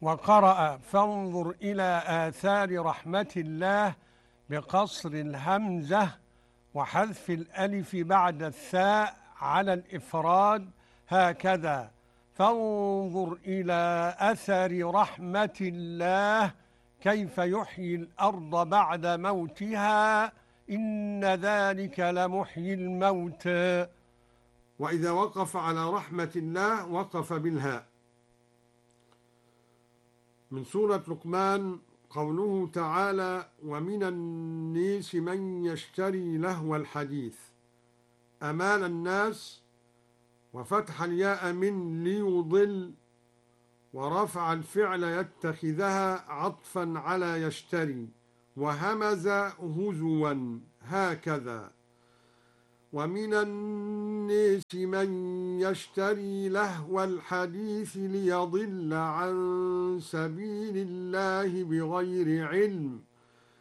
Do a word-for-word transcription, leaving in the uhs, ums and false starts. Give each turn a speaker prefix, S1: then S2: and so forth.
S1: وقرأ فانظر إلى آثار رحمة الله بقصر الهمزة وحذف الألف بعد الثاء على الإفراد هكذا: فانظر إلى أثر رحمة الله كيف يحيي الأرض بعد موتها إن ذلك لمحيي الموتى. وإذا وقف على رحمة الله وقف بالهاء. من سورة لقمان قوله تعالى: ومن الناس من يشتري لهو الحديث، أمال الناس، وفتح الياء من ليضل، ورفع الفعل يتخذها عطفا على يشتري، وهمز هزوا هكذا: ومن الناس من يشتري لهو الحديث ليضل عن سبيل الله بغير علم